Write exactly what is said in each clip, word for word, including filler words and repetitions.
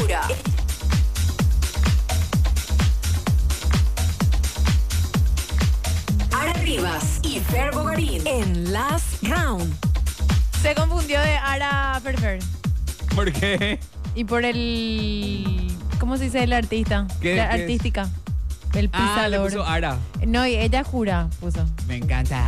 pura. Ara Rivas y Fer Bogarín en Last Round. Se confundió de Ara Ferfer. ¿Por qué? Y por el... ¿Cómo se dice el artista? ¿Qué- La qué es? artística. El Ah, le pisador. puso Ara. No, y ella jura, puso. Me encanta.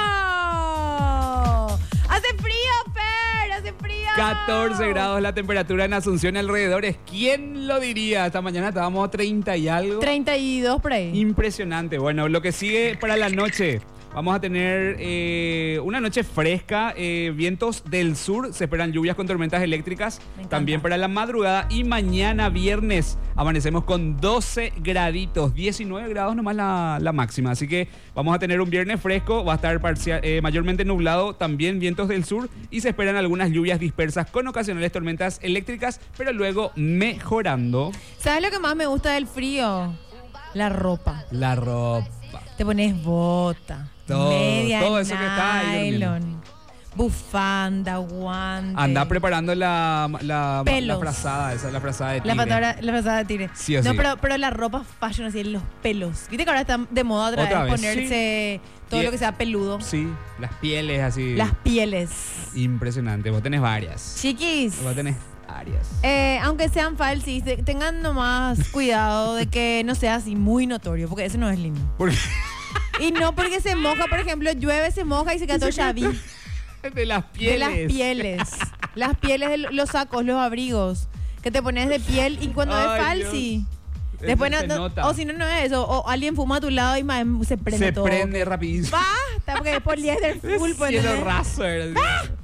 ¡Amo! ¡Hace frío, Fer! ¡Hace frío! catorce grados la temperatura en Asunción y alrededores. ¿Quién lo diría? Esta mañana estábamos a treinta y algo. treinta y dos por ahí. Impresionante. Bueno, lo que sigue para la noche. Vamos a tener eh, una noche fresca, eh, vientos del sur, se esperan lluvias con tormentas eléctricas, Me encanta. también para la madrugada y mañana viernes amanecemos con doce graditos, diecinueve grados nomás la, la máxima, así que vamos a tener un viernes fresco, va a estar parcial, eh, mayormente nublado, también vientos del sur y se esperan algunas lluvias dispersas con ocasionales tormentas eléctricas, pero luego mejorando. ¿Sabes lo que más me gusta del frío? La ropa. La ropa. Te pones bota, Todo, media todo eso que está ahí nylon, bufanda, guante. Anda preparando la, la, Pelos. la frazada, esa es la frazada de La tigre. patada, la frazada de tigre. Sí o no, sí. pero, pero la ropa fashion, así, los pelos. Viste que ahora está de moda otra, Otra vez, vez, ponerse todo Y- lo que sea peludo. Sí, las pieles así. Las pieles. Impresionante. Vos tenés varias. Chiquis. Vos tenés varias. Eh, aunque sean falsis, te- tengan nomás cuidado de que no sea así muy notorio, porque eso no es lindo. Porque Y no porque se moja, por ejemplo, llueve, se moja y se queda todo chaví. de las pieles. De las pieles. Las pieles de lo- los sacos, los abrigos. Que te pones de piel y cuando Ay, es falsi. Dios. Después Eso no, se no- nota. o si no, no es eso. O alguien fuma a tu lado y más se prende Se todo. prende rapidísimo. Basta, porque es poliéster full, pues, Cielo ¿entendés? raso. ¿verdad?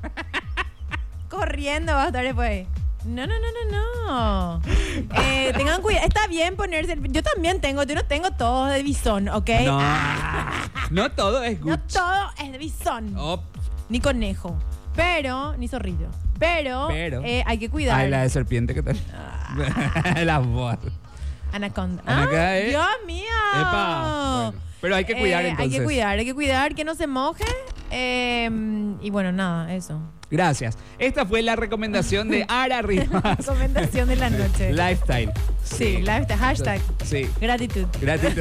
Corriendo va a estar después. No, no, no, no, no. Eh, tengan cuidado. Está bien ponerse. Yo también tengo, yo no tengo todo de bisón, ¿ok? No. Ah, No todo es no Gucci. todo es de bisón. Oh, Ni conejo. Pero, ni zorrillo. Pero, Pero. eh, hay que cuidar. ay, la de serpiente, ¿qué tal? Las voz. Anaconda. Anaconda, ¡Ay, ¿eh? Dios mío! Epa. Bueno, pero hay que cuidar Eh, entonces. Hay que cuidar, hay que cuidar que no se moje. eh, y bueno, nada, eso. Gracias. Esta fue la recomendación de Ara Rivas. Recomendación de la noche. Lifestyle. Sí, lifestyle. Hashtag. Sí. Gratitud. Gratitud.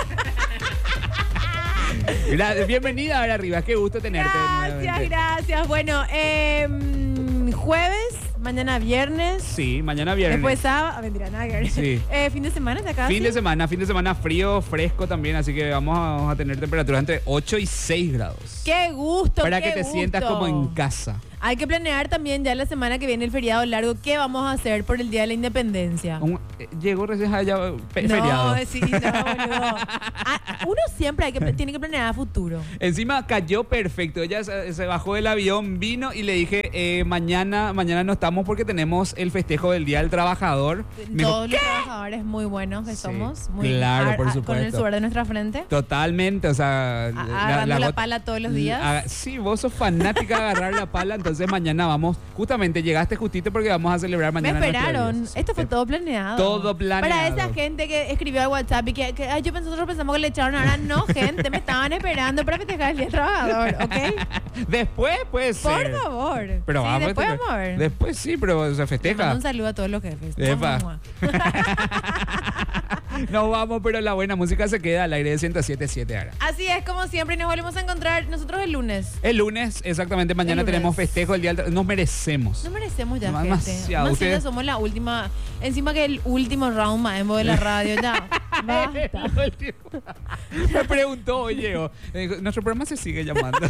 Gra- Bienvenida Ara Rivas, qué gusto tenerte. Gracias, nuevamente. gracias. Bueno, eh, jueves, mañana viernes. Sí, mañana viernes. Después sábado. Mentira, nada que ver. Sí. Eh, fin de semana de acá. Fin de semana, fin de semana frío, fresco también, así que vamos a, vamos a tener temperaturas entre ocho y seis grados. Qué gusto. Para qué que te gusto. sientas como en casa. Hay que planear también ya la semana que viene el feriado largo. ¿Qué vamos a hacer por el Día de la Independencia? Un- eh, llegó recién allá pe- no, feriado. sí, no, boludo. Ah, uno siempre hay que, tiene que planear a futuro. Encima cayó perfecto. Ella se, se bajó del avión, vino y le dije, eh, mañana, mañana no estamos porque tenemos el festejo del Día del Trabajador. Me dijo, Todos los trabajadores muy buenos que Sí, somos. Muy claro, ar- por ar- Con el supuesto. sudor de nuestra frente. totalmente, o sea... Agarrando la bot- pala todos los días. Ah, sí, vos sos fanática de agarrar la pala, entonces mañana vamos, justamente llegaste justito porque vamos a celebrar Me mañana. nuestro esperaron. día. Esto fue Te- todo planeado. Todo planeado. Para esa gente que escribió al WhatsApp y que, que, ay, yo pensé, nosotros pensamos que le echaron ahora. No, gente, me estaban esperando para festejar el Día del Trabajador, ¿ok? Después puede ser. Por favor. Pero sí, vamos a después festejar. vamos a ver. Después sí, pero se Les mando festeja. un saludo a todos los jefes. Epa. Mua, mua, mua. No vamos, pero la buena música se queda al aire de ciento siete punto siete ahora. Así es, como siempre, y nos volvemos a encontrar nosotros el lunes. El lunes, exactamente, mañana El lunes. tenemos festejo el día del tra- Nos merecemos. No merecemos ya, Demasiado. gente. Más Ustedes- siendo somos la última, encima que el último round maembo de la radio, ya. Basta. El último. Me preguntó, oye, o- me dijo, nuestro programa se sigue llamando.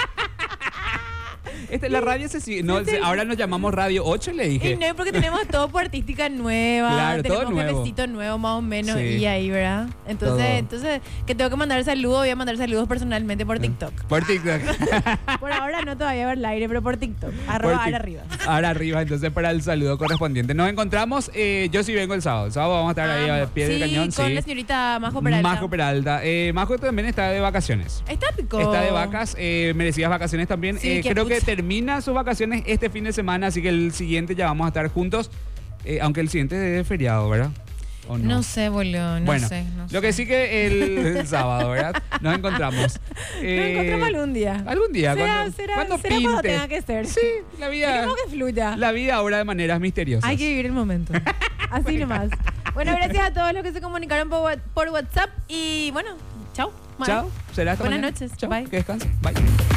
Este, la radio se sigue. No, se- ahora nos llamamos Radio ocho, le Y dije. no, porque tenemos todo por artística nueva, Claro, todo tenemos nuevo. jefecito nuevo más o menos, Sí. y ahí, ¿verdad? Entonces, Todo. entonces, que tengo que mandar saludos, voy a mandar saludos personalmente por TikTok. Por TikTok. Por ahora no todavía ver el aire, pero por TikTok. Arroba Por ahora Tik- arriba. Ahora arriba, entonces para el saludo correspondiente. Nos encontramos, eh, yo sí vengo el sábado. El sábado vamos a estar ahí Ah, al pie del sí, cañón. con sí. la señorita Majo Peralta. Majo Peralta. Eh, Majo también está de vacaciones. Está pico. Está de vacas, eh, merecidas vacaciones también. Sí, Eh, qué creo que pucha. termina sus vacaciones este fin de semana, así que el siguiente ya vamos a estar juntos. Eh, aunque el siguiente es feriado, ¿verdad? ¿O no? No sé, boludo, no bueno, sé. No lo sé. que sí que el, el sábado, ¿verdad? Nos encontramos. Nos Eh, encontramos algún día. Algún día, Será- cuando, será- cuando será cuando pinte. tenga que ser. Sí, la vida, Dejemos que fluya. la vida ahora de maneras misteriosas. Hay que vivir el momento. Así nomás. Bueno, gracias a todos los que se comunicaron por, wa- por WhatsApp y bueno, chao. Bye. Chao. Será hasta Buenas mañana. noches. Chao. Bye. Que descansen. Bye.